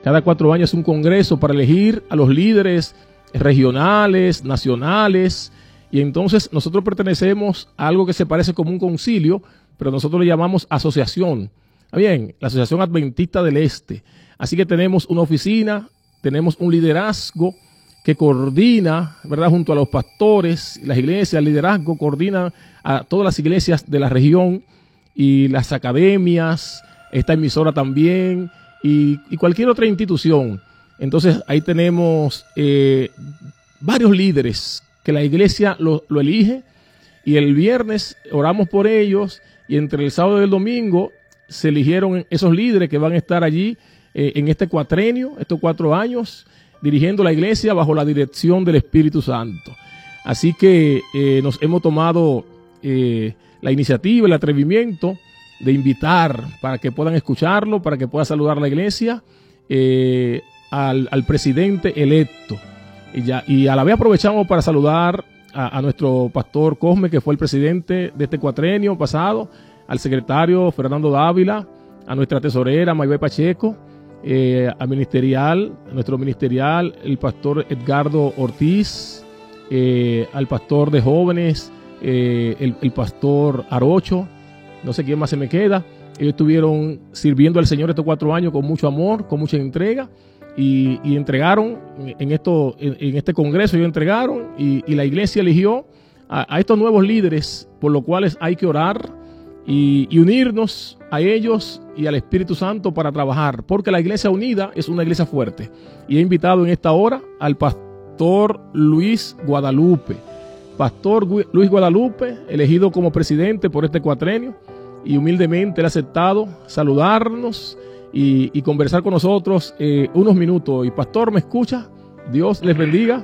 Cada 4 años un congreso para elegir a los líderes regionales, nacionales, y entonces nosotros pertenecemos a algo que se parece como un concilio, pero nosotros le llamamos asociación. Bien, la Asociación Adventista del Este. Así que tenemos una oficina, tenemos un liderazgo que coordina, ¿verdad?, junto a los pastores, las iglesias. El liderazgo coordina a todas las iglesias de la región y las academias, esta emisora también, y cualquier otra institución. Entonces ahí tenemos varios líderes que la iglesia lo elige, y el viernes oramos por ellos, y entre el sábado y el domingo se eligieron esos líderes que van a estar allí en este cuatrenio, estos 4 años, dirigiendo la iglesia bajo la dirección del Espíritu Santo. Así que nos hemos tomado la iniciativa, el atrevimiento de invitar para que puedan escucharlo, para que pueda saludar a la iglesia, al presidente electo. Y a la vez aprovechamos para saludar a nuestro pastor Cosme, que fue el presidente de este cuatrenio pasado, al secretario Fernando Dávila, a nuestra tesorera Maybeth Pacheco, a nuestro ministerial, el pastor Edgardo Ortiz, al pastor de jóvenes, el pastor Arocho, no sé quién más se me queda. Ellos estuvieron sirviendo al Señor estos 4 años con mucho amor, con mucha entrega, y entregaron en este congreso, ellos entregaron, y la iglesia eligió a estos nuevos líderes, por los cuales hay que orar y unirnos a ellos y al Espíritu Santo para trabajar, porque la iglesia unida es una iglesia fuerte. Y he invitado en esta hora al pastor Luis Guadalupe. Pastor Luis Guadalupe, elegido como presidente por este cuatrenio, y humildemente él ha aceptado saludarnos y conversar con nosotros unos minutos. Y pastor, ¿me escucha? Dios les bendiga.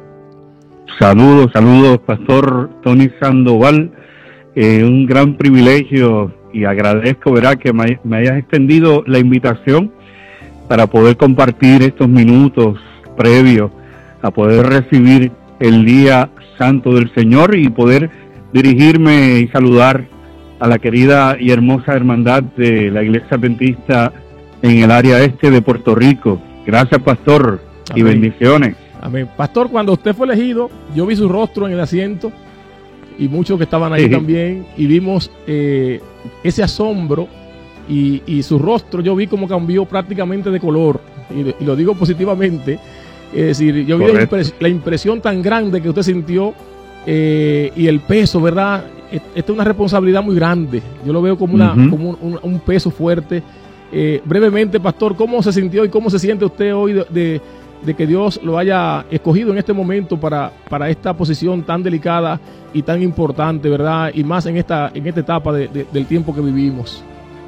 Saludos, pastor Tony Sandoval. Un gran privilegio, y agradezco, ¿verdad?, que me hayas extendido la invitación para poder compartir estos minutos previos a poder recibir el día santo del Señor y poder dirigirme y saludar a la querida y hermosa hermandad de la Iglesia Adventista en el área este de Puerto Rico. Gracias, pastor. Amén. Y bendiciones. Amén. Pastor, cuando usted fue elegido, yo vi su rostro en el asiento, y muchos que estaban ahí también, y vimos ese asombro, y su rostro yo vi como cambió prácticamente de color, y lo digo positivamente. Es decir, yo vi la impresión tan grande que usted sintió, y el peso, ¿verdad? Esta es una responsabilidad muy grande. Yo lo veo como un peso fuerte. Brevemente, pastor, ¿cómo se sintió y cómo se siente usted hoy de que Dios lo haya escogido en este momento para esta posición tan delicada y tan importante, ¿verdad? Y más en esta etapa del tiempo que vivimos.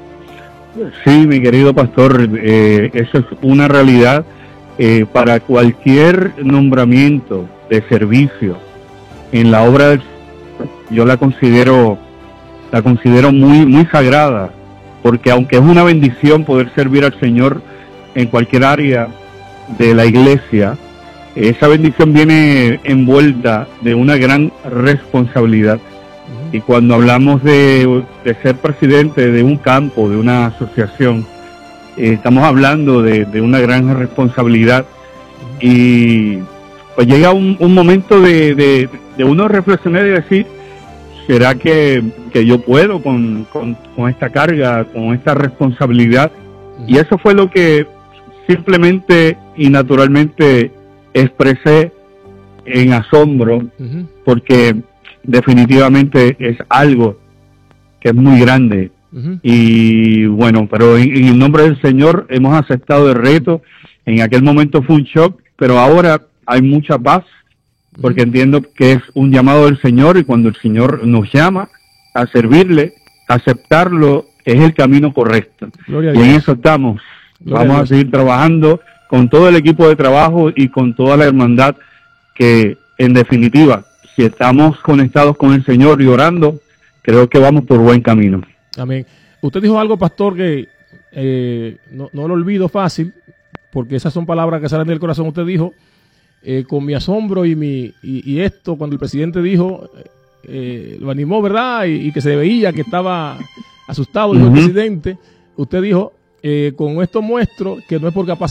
Sí, mi querido pastor, eso es una realidad. Para cualquier nombramiento de servicio en la obra del Señor, yo la considero muy sagrada, porque aunque es una bendición poder servir al Señor en cualquier área de la iglesia, esa bendición viene envuelta de una gran responsabilidad. Y cuando hablamos de ser presidente de un campo, de una asociación, estamos hablando de una gran responsabilidad. Y pues llega un momento de uno reflexionar y decir, ¿será que yo puedo con esta carga, con esta responsabilidad? Y eso fue lo que simplemente y naturalmente expresé en asombro, porque definitivamente es algo que es muy grande. Y bueno, pero en el nombre del Señor hemos aceptado el reto. En aquel momento fue un shock, pero ahora hay mucha paz, porque entiendo que es un llamado del Señor, y cuando el Señor nos llama a servirle, aceptarlo es el camino correcto. Y en eso estamos. Vamos a seguir trabajando con todo el equipo de trabajo y con toda la hermandad, que en definitiva, si estamos conectados con el Señor y orando, creo que vamos por buen camino. Amén. Usted dijo algo, pastor, que no lo olvido fácil, porque esas son palabras que salen del corazón. Usted dijo, con mi asombro y esto, cuando el presidente dijo, lo animó, ¿verdad? Y que se veía que estaba asustado, dijo el presidente. Usted dijo, con esto muestro que no es por capacidad